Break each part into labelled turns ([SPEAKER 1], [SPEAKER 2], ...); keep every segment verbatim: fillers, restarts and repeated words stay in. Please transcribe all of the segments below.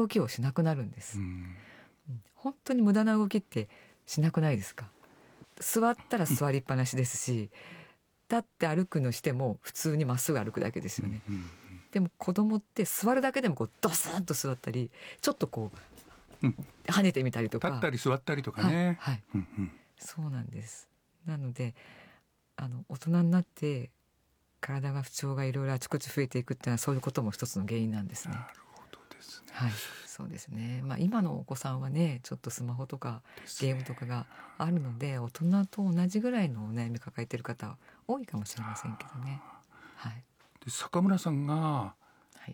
[SPEAKER 1] 動きをしなくなるんです、
[SPEAKER 2] うん
[SPEAKER 1] うん本当に無駄な動きってしなくないですか。座ったら座りっぱなしですし、立って歩くのしても普通にまっすぐ歩くだけですよね、
[SPEAKER 2] うんうん
[SPEAKER 1] でも子供って座るだけでもこうドスンと座ったりちょっとこう
[SPEAKER 2] うん
[SPEAKER 1] 跳ねてみたりとか、
[SPEAKER 2] 立ったり座ったりとか
[SPEAKER 1] はい、
[SPEAKER 2] ね、
[SPEAKER 1] はい
[SPEAKER 2] うんうん
[SPEAKER 1] そうなんです。なのであの大人になって体が不調がいろいろあちこち増えていくっていうのはそういうことも一つの原因なんですね。
[SPEAKER 2] なるほどですね。
[SPEAKER 1] はい、そうですね。まあ今のお子さんはねちょっとスマホとかゲームとかがあるので大人と同じぐらいのお悩み抱えている方は多いかもしれませんけどね。はい、
[SPEAKER 2] で坂村さんが
[SPEAKER 1] はい、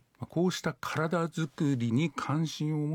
[SPEAKER 2] まあこうした体づくりに関心を持って、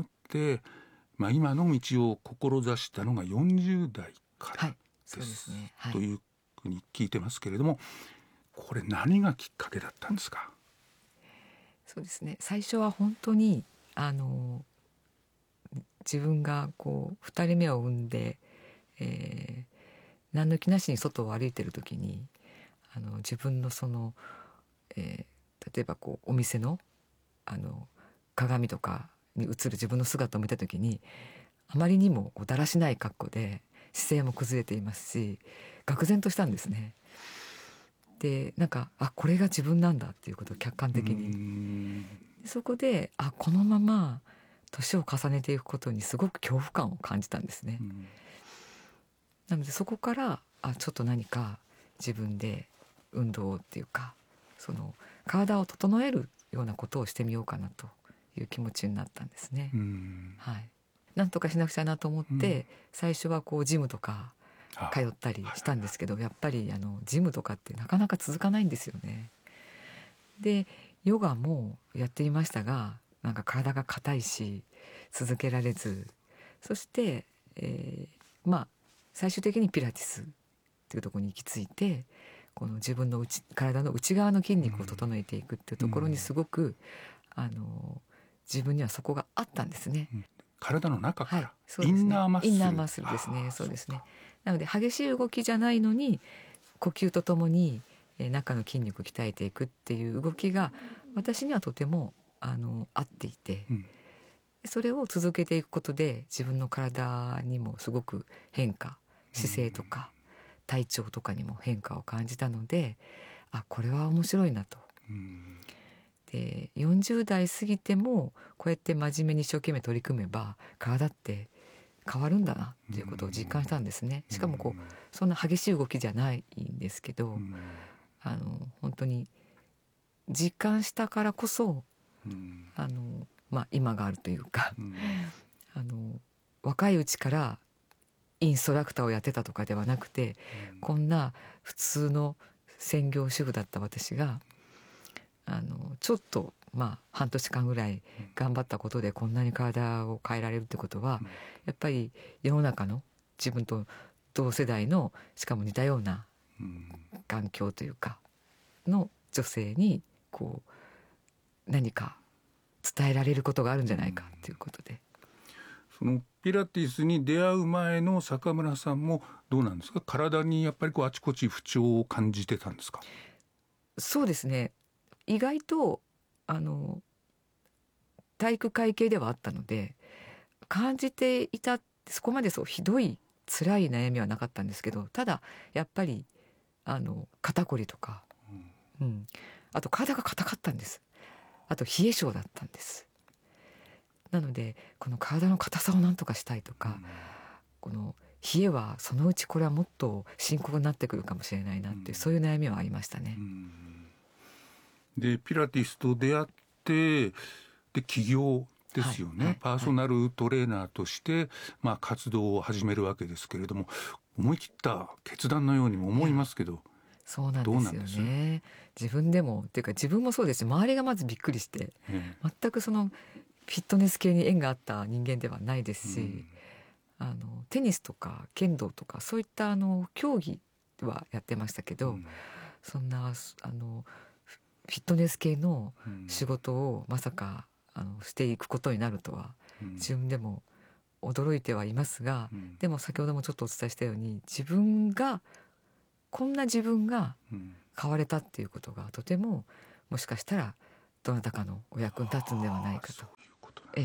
[SPEAKER 2] まあ、今の道を志したのがよんじゅう代から
[SPEAKER 1] はい、そう
[SPEAKER 2] で
[SPEAKER 1] ですすね。はい、
[SPEAKER 2] というふうに聞いてますけれども、これ何がきっかけだったんですか？
[SPEAKER 1] そうですね。最初は本当にあの自分がこうふたりめを産んで、えー何の気なしに外を歩いてる時にあの自分のその、えー例えばこうお店のあの鏡とかに映る自分の姿を見た時にあまりにもこうだらしない格好で姿勢も崩れていますし愕然としたんですね。でなんかあこれが自分なんだっていうことを客観的
[SPEAKER 2] うー
[SPEAKER 1] に
[SPEAKER 2] ん
[SPEAKER 1] そこであこのまま年を重ねていくことにすごく恐怖感を感じたんですね。
[SPEAKER 2] うん
[SPEAKER 1] なのでそこからあちょっと何か自分で運動っていうかその体を整えるようなことをしてみようかなという気持ちになったんですね。
[SPEAKER 2] うん
[SPEAKER 1] はい、なんとかしなくちゃなと思って、
[SPEAKER 2] うん
[SPEAKER 1] 最初はこうジムとか
[SPEAKER 2] あ
[SPEAKER 1] 通ったりしたんですけど、やっぱりあのジムとかってなかなか続かないんですよね。でヨガもやっていましたがなんか体が硬いし続けられず、そして、えーまあ最終的にピラティスっていうところに行き着いてこの自分の内体の内側の筋肉を整えていくっていうところにすごく、あの自分にはそこがあったんですね。
[SPEAKER 2] 体の中か
[SPEAKER 1] はい
[SPEAKER 2] ら、
[SPEAKER 1] そうですね、
[SPEAKER 2] インナーマッスル
[SPEAKER 1] インナーマッスルです
[SPEAKER 2] あー
[SPEAKER 1] ね。そうですね
[SPEAKER 2] か。
[SPEAKER 1] なので激しい動きじゃないのに呼吸とともに、えー中の筋肉を鍛えていくっていう動きが私にはとてもあの合っていて、
[SPEAKER 2] うん
[SPEAKER 1] それを続けていくことで自分の体にもすごく変化、姿勢とか体調とかにも変化を感じたので、あこれは面白いなと。
[SPEAKER 2] うん
[SPEAKER 1] でよんじゅう代過ぎてもこうやって真面目に一生懸命取り組めば体って変わるんだなっていうことを実感したんですね。しかもこうそんな激しい動きじゃないんですけど、
[SPEAKER 2] うん
[SPEAKER 1] あの本当に実感したからこそ
[SPEAKER 2] うん
[SPEAKER 1] あの、まあ、今があるというか、
[SPEAKER 2] うん
[SPEAKER 1] あの若いうちからインストラクターをやってたとかではなくて、こんな普通の専業主婦だった私があのちょっとまあ半年間ぐらい頑張ったことでこんなに体を変えられるってことは、やっぱり世の中の自分と同世代のしかも似たような
[SPEAKER 2] うん
[SPEAKER 1] 環境というかの女性にこう何か伝えられることがあるんじゃないかということで、
[SPEAKER 2] そのピラティスに出会う前の坂村さんもどうなんですか？体にやっぱりこうあちこち不調を感じてたんですか？
[SPEAKER 1] そうですね、意外とあの体育会系ではあったので感じていた、そこまでそうひどい辛い悩みはなかったんですけど、ただやっぱりあの肩こりとか、うんあと体が硬かったんです。あと冷え性だったんです。なのでこの体の硬さをなんとかしたいとか、この冷えはそのうちこれはもっと深刻になってくるかもしれないなって、そういう悩みはありましたね。
[SPEAKER 2] でピラティスと出会ってで起業ですよね、
[SPEAKER 1] はいはい
[SPEAKER 2] パーソナルトレーナーとして、まあ、活動を始めるわけですけれども、思い切った決断のようにも思いますけど、
[SPEAKER 1] そうなん
[SPEAKER 2] どう
[SPEAKER 1] ですよ
[SPEAKER 2] なんです
[SPEAKER 1] ね。自分でもっていうか自分もそうですし、周りがまずびっくりして、
[SPEAKER 2] え
[SPEAKER 1] 全くそのフィットネス系に縁があった人間ではないですし、
[SPEAKER 2] うん
[SPEAKER 1] あのテニスとか剣道とかそういったあの競技はやってましたけど、
[SPEAKER 2] うん
[SPEAKER 1] そんなあのフフィットネス系の
[SPEAKER 2] うん
[SPEAKER 1] 仕事をまさかあのしていくことになるとは、
[SPEAKER 2] うん
[SPEAKER 1] 自分でも驚いてはいますが、
[SPEAKER 2] うん
[SPEAKER 1] でも先ほどもちょっとお伝えしたように自分がこんな自分が
[SPEAKER 2] うん
[SPEAKER 1] 変われたっていうことがとてももしかしたらどなたかのお役に立つんではないかと。
[SPEAKER 2] そういうことなんですね。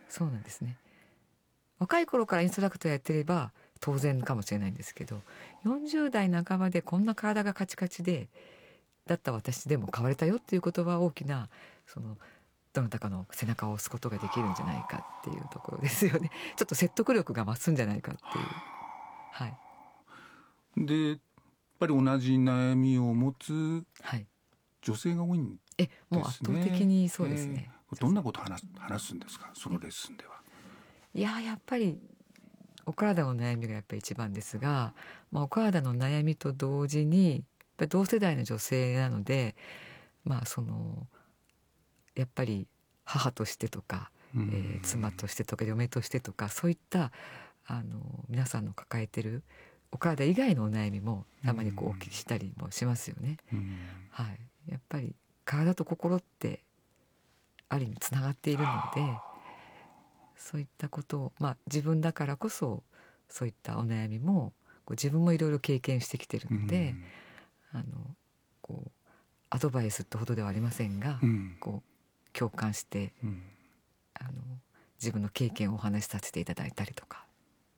[SPEAKER 1] そうなんですね。若い頃からインストラクターやってれば当然かもしれないんですけど、よんじゅう代半ばでこんな体がカチカチでだった私でも変われたよっていうことは大きな、そのどなたかの背中を押すことができるんじゃないかっていうところですよね。ちょっと説得力が増すんじゃないかっていう。はい。
[SPEAKER 2] でやっぱり同じ悩みを持つ
[SPEAKER 1] はい。
[SPEAKER 2] 女性が多いんですね。
[SPEAKER 1] え、もう圧倒的にそうですね。
[SPEAKER 2] えーどんなことを話す話すんですか、そのレッスンでは。
[SPEAKER 1] いややっぱりお体の悩みがやっぱり一番ですが、まあ、お体の悩みと同時にやっぱり同世代の女性なので、まあそのやっぱり母としてとか、えー妻としてとか嫁としてとか、そういったあの皆さんの抱えてるお体以外のお悩みもたまにこうお聞きしたりもしますよね。はい、やっぱり体と心ってある意味つながっているので、そういったことを、まあ、自分だからこそそういったお悩みもこう自分もいろいろ経験してきてるので、あのこうアドバイスってほどではありませんが、こう共感して、あの自分の経験をお話しさせていただいたりとか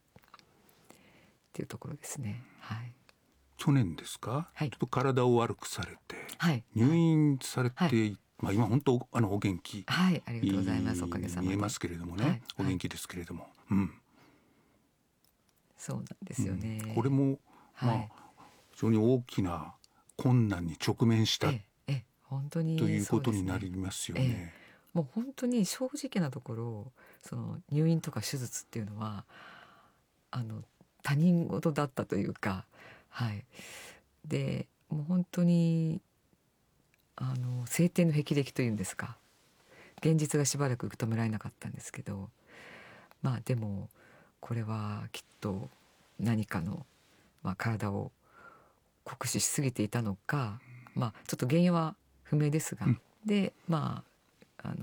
[SPEAKER 1] っていうところですね。はい、
[SPEAKER 2] 去年ですか、
[SPEAKER 1] はい、
[SPEAKER 2] ちょっと体を悪くされて、
[SPEAKER 1] はい、
[SPEAKER 2] 入院されて、はい、まあ、今本当あのお元気、
[SPEAKER 1] はい、ありがとうございます。おかげさまで
[SPEAKER 2] 見えますけれどもね、
[SPEAKER 1] はい、
[SPEAKER 2] お元気ですけれども、うん、
[SPEAKER 1] そうなんですよね。
[SPEAKER 2] うん、これも、まあ、はい、非常に大きな困難に直面した、え
[SPEAKER 1] ええ、本当に
[SPEAKER 2] ということになりますよね。ええ、
[SPEAKER 1] もう本当に正直なところ、その入院とか手術っていうのはあの他人事だったというか、はい、でもう本当にあの晴天の霹靂というんですか、現実がしばらく受け止められなかったんですけど、まあでもこれはきっと何かの、まあ、体を酷使しすぎていたのか、まあちょっと原因は不明ですが、うん、でまああの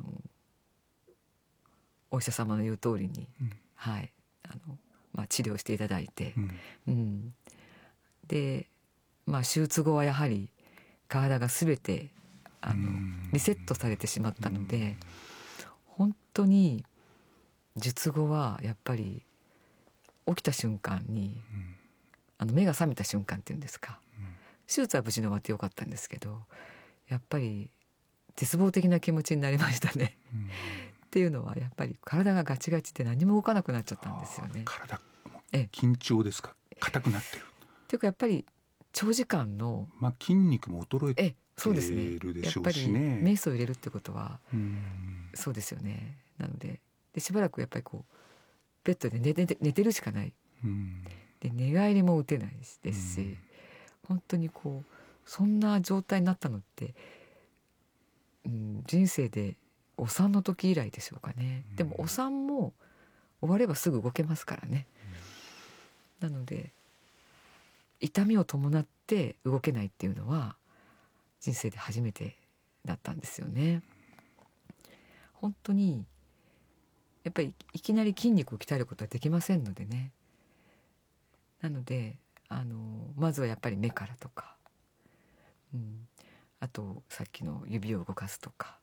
[SPEAKER 1] お医者様の言う通りに、うん、はいあの、まあ、治療していただいて、うんうん、で、まあ、手術後はやはり体が全てあのリセットされてしまったので、本当に術後はやっぱり起きた瞬間に、あの目が覚めた瞬間っていうんですか、手術は無事に終わってよかったんですけど、やっぱり絶望的な気持ちになりましたね。っていうのはやっぱり体がガチガチで何も動かなくなっちゃったんですよね。
[SPEAKER 2] 体緊張ですか、硬くなってる
[SPEAKER 1] っていうかやっぱり長時間の、
[SPEAKER 2] まあ、筋肉も衰えてるでしょうしね。
[SPEAKER 1] やっぱりメスを入れるってことはそうですよね。なので、でしばらくやっぱりこうベッドで寝て、寝てるしかない、で寝返りも打てないですし、本当にこうそんな状態になったのって、うん、人生でお産の時以来でしょうかね。でもお産も終わればすぐ動けますからね。なので痛みを伴って動けないっていうのは人生で初めてだったんですよね。本当にやっぱりいきなり筋肉を鍛えることはできませんのでね。なのであのまずはやっぱり目からとか、うん、あとさっきの指を動かすとか、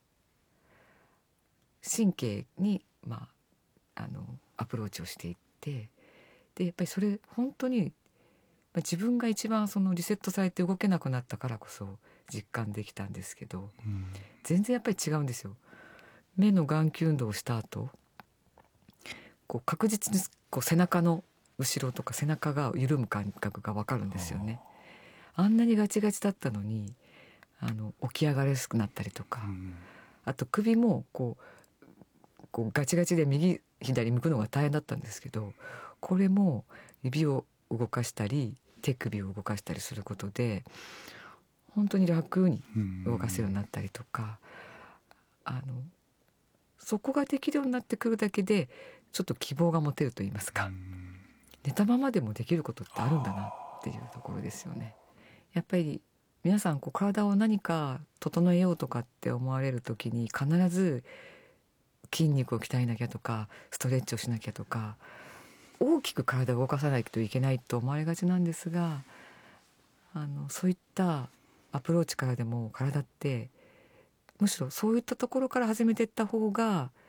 [SPEAKER 1] 神経に、まあ、あのアプローチをしていって、でやっぱりそれ本当に自分が一番そのリセットされて動けなくなったからこそ実感できたんですけど、うん、全然やっぱり違うんですよ。目の眼球運動をした後、こう確実にこう背中の後ろとか背中が緩む感覚が分かるんですよね。あんなにガチガチだったのにあの起き上がりやすくなったりとか、うん、あと首もこう、こうガチガチで右左向くのが大変だったんですけど、これも指を動かしたり手首を動かしたりすることで本当に楽に動かせるようになったりとか、あのそこができるようになってくるだけでちょっと希望が持てると言いますか、寝たままでもできることってあるんだなっていうところですよね。やっぱり皆さんこう体を何か整えようとかって思われる時に必ず筋肉を鍛えなきゃとかストレッチをしなきゃとか大きく体を動かさないといけないと思われがちなんですが、あのそういったアプローチからでも体ってむしろそういったところから始めていった方が